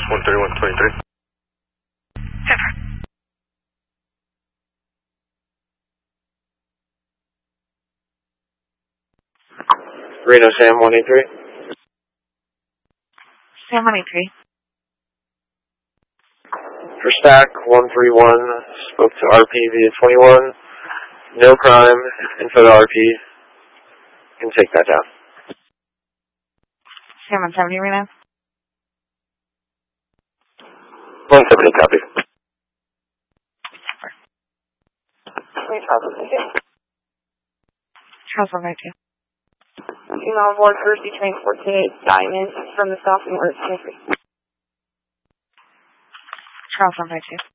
Charles 13123. Reno Sam 183. Sam 183. For stack 131, spoke to RP via 21. No crime, info to RP. Can take that down. Sam 170, Reno. 170, copy. Charles 192. Charles 192. Female aboard First Train 14 Diamond from the sophomore. Charles 192.